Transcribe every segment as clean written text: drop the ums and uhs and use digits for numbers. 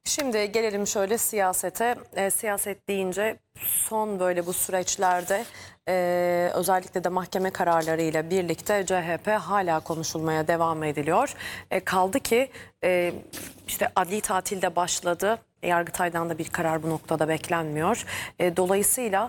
Şimdi gelelim şöyle siyasete. Siyaset deyince son böyle bu süreçlerde özellikle de mahkeme kararlarıyla birlikte CHP hala konuşulmaya devam ediliyor. Kaldı ki işte adli tatilde başladı. Yargıtay'dan da bir karar bu noktada beklenmiyor. Dolayısıyla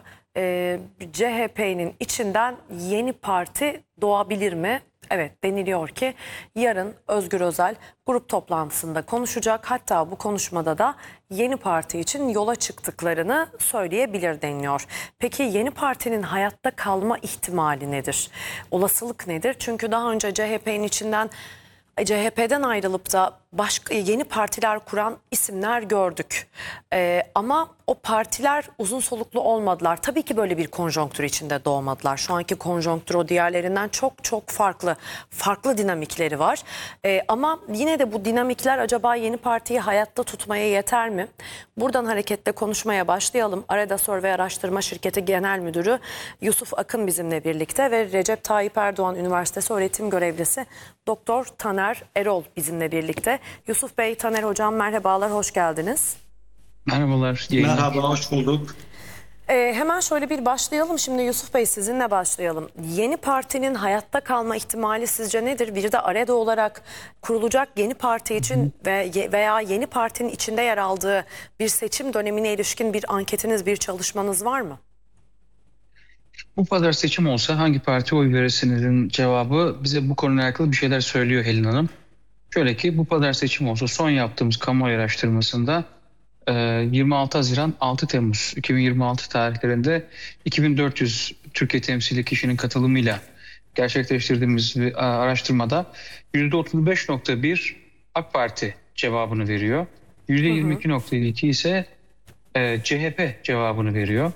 CHP'nin içinden yeni parti doğabilir mi? Evet, deniliyor ki yarın Özgür Özel grup toplantısında konuşacak. Hatta bu konuşmada da yeni parti için yola çıktıklarını söyleyebilir deniliyor. Peki yeni partinin hayatta kalma ihtimali nedir? Olasılık nedir? Çünkü daha önce CHP'den ayrılıp da başka yeni partiler kuran isimler gördük. Ama o partiler uzun soluklu olmadılar. Tabii ki böyle bir konjonktür içinde doğmadılar. Şu anki konjonktür o diğerlerinden çok farklı dinamikleri var. Ama yine de bu dinamikler acaba yeni partiyi hayatta tutmaya yeter mi? Buradan hareketle konuşmaya başlayalım. Areda Survey Araştırma Şirketi Genel Müdürü Yusuf Akın bizimle birlikte ve Recep Tayyip Erdoğan Üniversitesi öğretim görevlisi Doktor Taner Erol bizimle birlikte. Yusuf Bey, Taner Hocam merhabalar, hoş geldiniz. Merhabalar. Merhaba, hoş bulduk. Hemen şöyle bir başlayalım. Şimdi Yusuf Bey sizinle başlayalım. Yeni partinin hayatta kalma ihtimali sizce nedir? Bir de Areda olarak kurulacak yeni parti için veya yeni partinin içinde yer aldığı bir seçim dönemine ilişkin bir anketiniz, bir çalışmanız var mı? Bu kadar seçim olsa hangi parti oy verirsinizin cevabı bize bu konuyla alakalı bir şeyler söylüyor Helin Hanım. Şöyle ki bu kadar seçim olsa son yaptığımız kamuoyu araştırmasında 26 Haziran 6 Temmuz 2026 tarihlerinde 2400 Türkiye temsili kişinin katılımıyla gerçekleştirdiğimiz bir araştırmada %35.1 AK Parti cevabını veriyor. %22.2 ise CHP cevabını veriyor.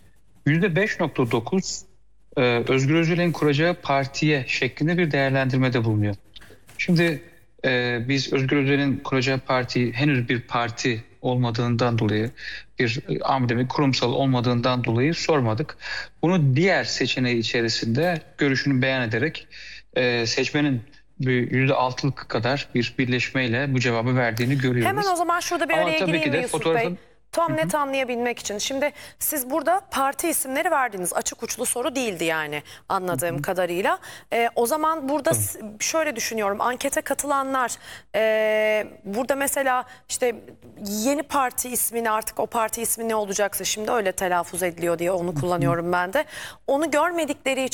%5.9 Özgür Özel'in kuracağı partiye şeklinde bir değerlendirmede bulunuyor. Şimdi biz Özgür Özel'in kuracağı parti henüz bir parti olmadığından dolayı, bir amblemi kurumsal olmadığından dolayı sormadık. Bunu diğer seçeneği içerisinde görüşünü beyan ederek seçmenin %6'lık kadar bir birleşmeyle bu cevabı verdiğini görüyoruz. Hemen o zaman şurada bir Ama araya tabii gireyim ki mi de Yusuf Bey? Tam net anlayabilmek için. Şimdi siz burada parti isimleri verdiniz. Açık uçlu soru değildi yani anladığım kadarıyla. O zaman burada şöyle düşünüyorum. Ankete katılanlar burada mesela işte yeni parti ismini, artık o parti ismi ne olacaksa şimdi öyle telaffuz ediliyor diye onu kullanıyorum ben de. Onu görmedikleri için